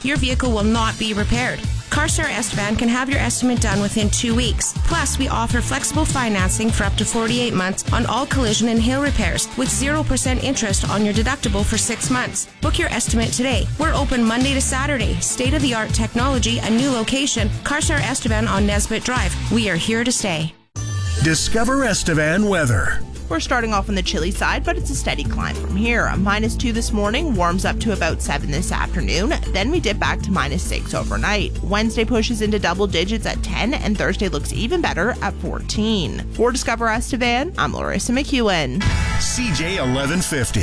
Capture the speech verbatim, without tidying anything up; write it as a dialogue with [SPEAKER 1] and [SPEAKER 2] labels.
[SPEAKER 1] your vehicle will not be repaired. CarStar Estevan can have your estimate done within two weeks. Plus, we offer flexible financing for up to forty-eight months on all collision and hail repairs with zero percent interest on your deductible for six months. Book your estimate today. We're open Monday to Saturday. State-of-the-art technology, a new location. CarStar Estevan on Nesbitt Drive. We are here to stay.
[SPEAKER 2] Discover Estevan weather.
[SPEAKER 3] We're starting off on the chilly side, but it's a steady climb from here. A minus two this morning, warms up to about seven this afternoon. Then we dip back to minus six overnight. Wednesday pushes into double digits at ten, and Thursday looks even better at fourteen. For Discover Estevan, I'm Larissa McEwen.
[SPEAKER 2] C J eleven fifty.